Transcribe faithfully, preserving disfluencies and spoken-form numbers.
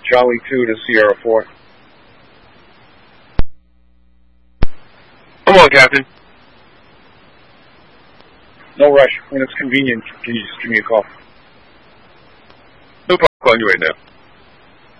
Charlie two to Sierra four. Come on, Captain. No rush. When it's convenient, can you just give me a call? No problem. I'm calling you right now.